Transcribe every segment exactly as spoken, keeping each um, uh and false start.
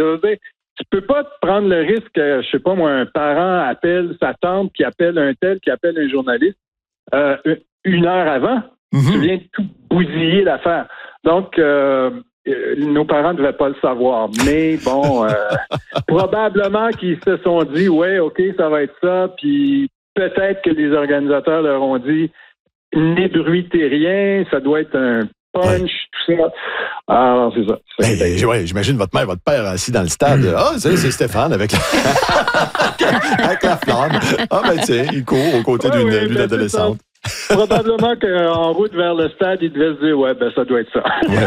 veux dire, tu peux pas te prendre le risque que, je sais pas moi, un parent appelle sa tante, qui appelle un tel, qui appelle un journaliste euh, une heure avant. Mm-hmm. Tu viens de tout bousiller l'affaire. Donc, euh, euh, nos parents ne devaient pas le savoir. Mais bon, euh, probablement qu'ils se sont dit, ouais, OK, ça va être ça. Puis peut-être que les organisateurs leur ont dit, n'ébruitez rien, ça doit être un punch, ouais. tout ça. Alors, c'est ça. C'est ben, ouais, j'imagine votre mère, votre père assis dans le stade. Ah, mmh. c'est, c'est Stéphane avec la... avec la flamme. Ah, ben, tiens, il court aux côtés ouais, d'une, oui, d'une ben, adolescente. Probablement qu'en route vers le stade, il devait se dire, ouais, ben, ça doit être ça.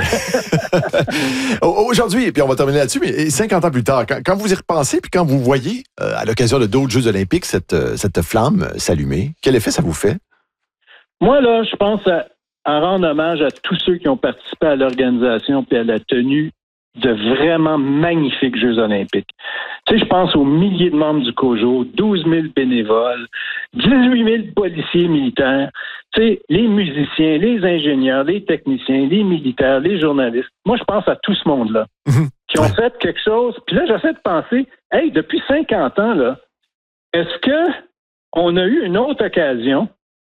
Ouais. Aujourd'hui, puis on va terminer là-dessus, mais cinquante ans plus tard, quand, quand vous y repensez, puis quand vous voyez, euh, à l'occasion de d'autres Jeux olympiques, cette, cette flamme s'allumer, quel effet ça vous fait? Moi, là, je pense à, à rendre hommage à tous ceux qui ont participé à l'organisation puis à la tenue de vraiment magnifiques Jeux olympiques. Tu sais, je pense aux milliers de membres du COJO, douze mille bénévoles, dix-huit mille policiers militaires, tu sais, les musiciens, les ingénieurs, les techniciens, les militaires, les journalistes. Moi, je pense à tout ce monde-là mmh. qui ont ouais. fait quelque chose. Puis là, j'essaie de penser, hey, depuis cinquante ans, là, est-ce que on a eu une autre occasion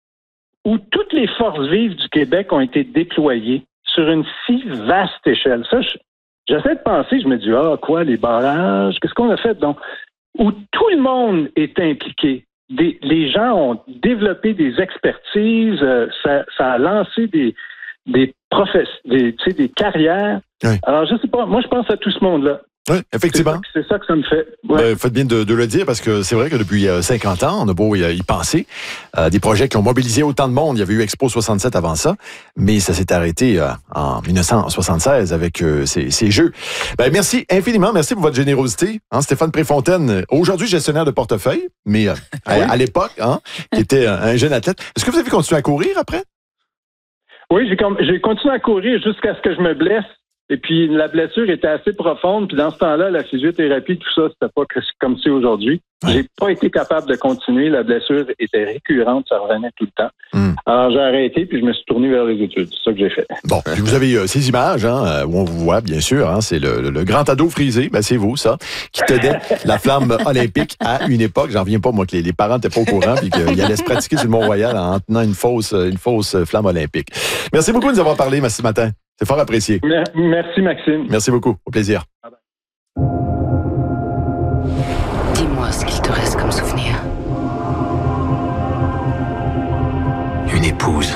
où toutes les forces vives du Québec ont été déployées sur une si vaste échelle? Ça, je, j'essaie de penser, je me dis, ah, quoi, les barrages, qu'est-ce qu'on a fait? Donc, où tout le monde est impliqué. Des, les gens ont développé des expertises, euh, ça, ça a lancé des, des, professe, des, tu sais, des carrières. Oui. Alors, je sais pas, moi, je pense à tout ce monde-là. Oui, effectivement. C'est ça, c'est ça que ça me fait. Ouais. Ben, faites bien de, de le dire parce que c'est vrai que depuis cinquante ans, on a beau y, y penser. Euh, des projets qui ont mobilisé autant de monde. Il y avait eu Expo soixante-sept avant ça, mais ça s'est arrêté euh, en dix-neuf cent soixante-seize avec euh, ces, ces jeux. Ben, merci infiniment. Merci pour votre générosité. Hein, Stéphane Préfontaine, aujourd'hui gestionnaire de portefeuille, mais euh, à, à l'époque, hein, qui était un jeune athlète. Est-ce que vous avez continué à courir après? Oui, j'ai, com- j'ai continué à courir jusqu'à ce que je me blesse. Et puis, la blessure était assez profonde. Puis, dans ce temps-là, la physiothérapie, tout ça, c'était pas comme c'est aujourd'hui. Ouais. J'ai pas été capable de continuer. La blessure était récurrente. Ça revenait tout le temps. Mm. Alors, j'ai arrêté puis je me suis tourné vers les études. C'est ça que j'ai fait. Bon, puis vous avez euh, ces images hein, où on vous voit, bien sûr. Hein, c'est le, le, le grand ado frisé. Ben, c'est vous, ça, qui tenait la flamme olympique à une époque. J'en reviens pas, moi, que les, les parents n'étaient pas au courant puis qu'ils allaient se pratiquer sur le Mont-Royal en tenant une fausse, une fausse flamme olympique. Merci beaucoup de nous avoir parlé ce matin. C'est fort apprécié. Merci, Maxime. Merci beaucoup. Au plaisir. Dis-moi ce qu'il te reste comme souvenir. Une épouse.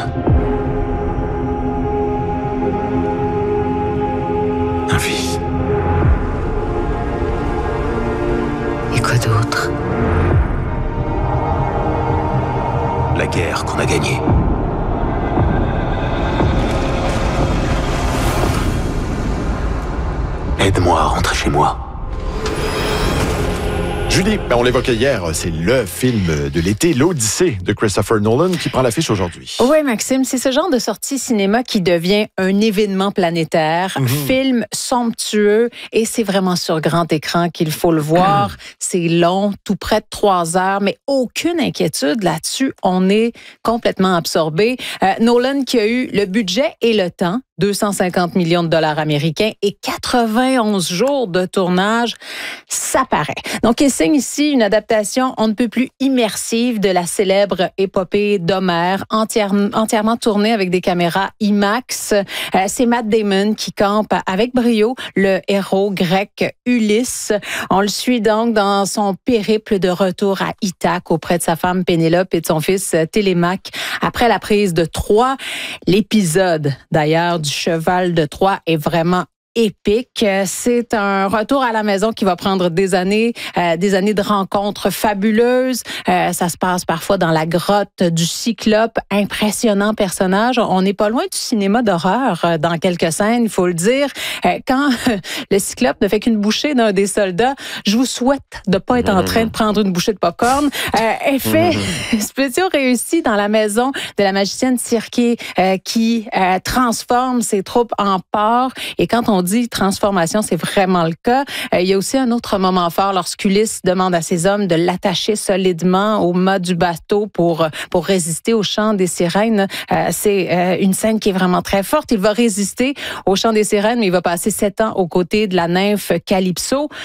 Un fils. Et quoi d'autre? La guerre qu'on a gagnée. Aide-moi à rentrer chez moi. Julie, ben on l'évoquait hier, c'est le film de l'été, l'Odyssée de Christopher Nolan qui prend l'affiche aujourd'hui. Oui, Maxime, c'est ce genre de sortie cinéma qui devient un événement planétaire, mm-hmm. film somptueux et c'est vraiment sur grand écran qu'il faut le voir. Mm. C'est long, tout près de trois heures, mais aucune inquiétude là-dessus. On est complètement absorbé. Euh, Nolan qui a eu le budget et le temps, deux cent cinquante millions de dollars américains et quatre-vingt-onze jours de tournage, ça paraît. Donc, il signe ici une adaptation on ne peut plus immersive de la célèbre épopée d'Homère, entièrement, entièrement tournée avec des caméras IMAX. Euh, c'est Matt Damon qui campe avec brio le héros grec Ulysse. On le suit donc dans son périple de retour à Ithaque auprès de sa femme Pénélope et de son fils Télémaque après la prise de Troie. L'épisode, d'ailleurs, du cheval de Troie est vraiment épique. C'est un retour à la maison qui va prendre des années, euh, des années de rencontres fabuleuses. Euh, ça se passe parfois dans la grotte du Cyclope. Impressionnant personnage. On n'est pas loin du cinéma d'horreur euh, dans quelques scènes, il faut le dire. Euh, quand euh, le Cyclope ne fait qu'une bouchée d'un des soldats, je vous souhaite de pas être en train de prendre une bouchée de popcorn. Euh, effet spéciaux réussis dans la maison de la magicienne Circé euh, qui euh, transforme ses troupes en porcs. Et quand on dit transformation, c'est vraiment le cas. Euh, il y a aussi un autre moment fort lorsqu'Ulysse demande à ses hommes de l'attacher solidement au mât du bateau pour, pour résister au chant des sirènes. Euh, c'est euh, une scène qui est vraiment très forte. Il va résister au chant des sirènes, mais il va passer sept ans aux côtés de la nymphe Calypso.